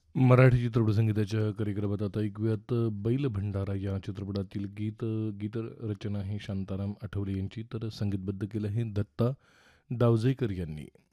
मराठी चित्रपट संगीताच्या कार्यक्रमात आता ऐकूयात बैल भंडारा या चित्रपटातील गीतरचना ही शांताराम आठवले यांची, तर संगीतबद्ध केलं आहे दत्ता डावजेकर यांनी.